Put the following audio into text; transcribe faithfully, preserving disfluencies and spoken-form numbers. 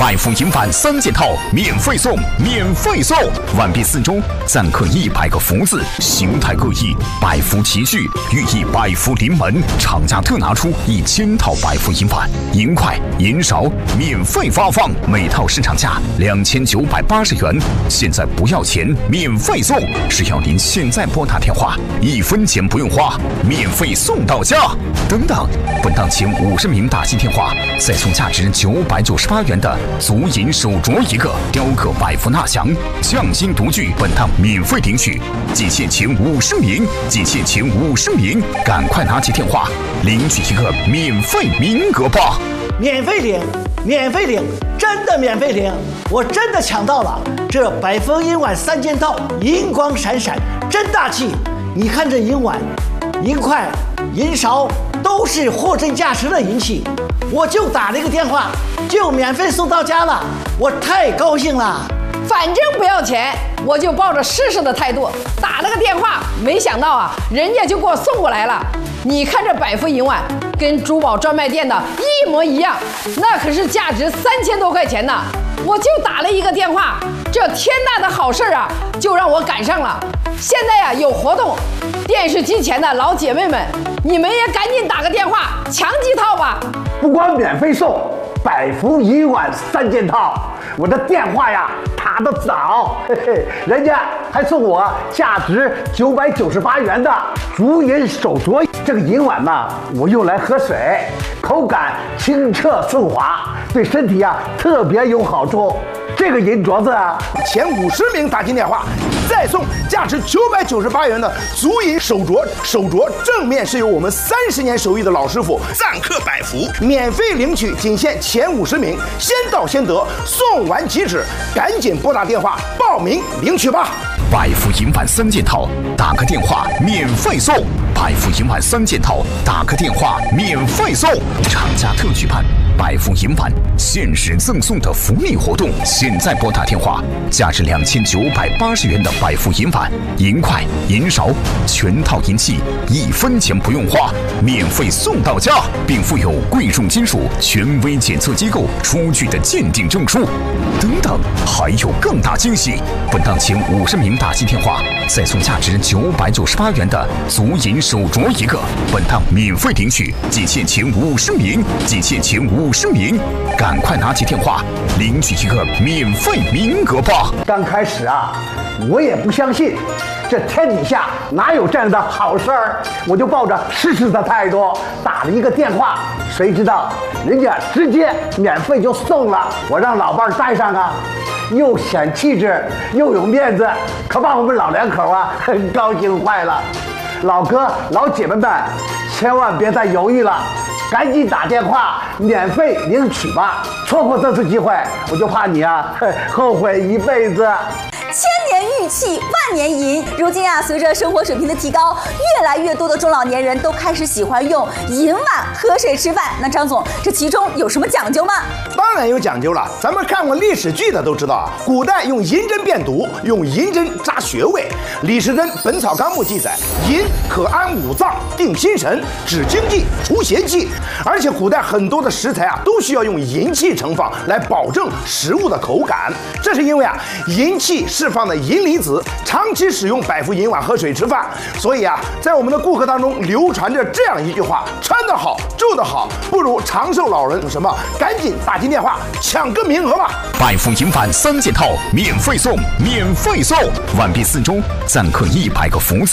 百富银返三件套免费送，免费送！完毕四周，暂刻一百个福字，形态各异，百福齐聚，寓意百福临门。厂家特拿出一千套百福银返，银块、银勺免费发放，每套市场价两千九百八十元，现在不要钱，免费送！只要您现在拨打电话，一分钱不用花，免费送到家。等等，本档前五十名打进电话，再送价值九百九十八元的足银手镯一个，雕刻百福纳祥，匠心独具，本档免费领取，仅限前五十名，仅限前五十名，赶快拿起电话领取一个免费名额吧！ 免费领，免费领，真的免费领！我真的抢到了这百福银碗三件套，银光闪闪，真大气！你看这银碗、银块、银勺都是货真价实的银器，我就打了一个电话，就免费送到家了，我太高兴了。 反正不要钱，我就抱着试试的态度打了个电话，没想到啊，人家就给我送过来了。你看这百福银碗跟珠宝专卖店的一模一样，那可是价值三千多块钱呢。我就打了一个电话，这天大的好事啊，就让我赶上了。现在呀、啊、有活动，电视机前的老姐妹们，你们也赶紧打个电话抢几套吧。 不光免费送百福银碗三件套，我的电话呀打得早，嘿嘿，人家还送我价值九百九十八元的足银手镯。这个银碗呢，我用来喝水，口感清澈顺滑，对身体呀特别有好处。这个银镯子啊， 前五十名打进电话，再送价值九百九十八元的足银手镯。手镯正面是由我们三十年手艺的老师傅暂刻百福，免费领取，仅限前五十名，先到先得，送完即止，赶紧拨打电话报名领取吧。 百福银碗三件套，打个电话免费送。百福银碗三件套，打个电话免费送。厂家特举办百福银碗限时赠送的福利活动，现在拨打电话，价值两千九百八十元的百福银碗、银块、银勺，全套银器，一分钱不用花，免费送到家，并附有贵重金属权威检测机构出具的鉴定证书。等等，还有更大惊喜！本档前五十名打进电话，再送价值九百九十八元的足银手镯一个，本档免费领取，仅限前五十名，仅限前五十名，赶快拿起电话领取一个免费名额吧！ 刚开始啊，我也不相信，这天底下哪有这样的好事儿，我就抱着试试的态度打了一个电话，谁知道人家直接免费就送了，我让老伴儿带上啊，又显气质又有面子，可把我们老两口啊很高兴坏了。老哥老姐妹们，千万别再犹豫了，赶紧打电话免费领取吧！错过这次机会，我就怕你啊后悔一辈子。 千年玉器万年银，如今啊，随着生活水平的提高，越来越多的中老年人都开始喜欢用银碗喝水吃饭。那张总，这其中有什么讲究吗？ 当然有讲究了，咱们看过历史剧的都知道啊，古代用银针变毒，用银针扎穴位。李时珍《本草纲目》记载，银可安五脏、定心神、止惊悸、除邪气。而且古代很多的食材啊，都需要用银器盛放来保证食物的口感。这是因为啊，银器释放的银离子长期使用百福银碗喝水吃饭，所以啊，在我们的顾客当中流传着这样一句话：穿得好，住得好，不如长寿老人。什么？赶紧打进电话抢个名额吧！ 百福银碗三件套免费送，免费送！完毕四周，暂刻一百个福字。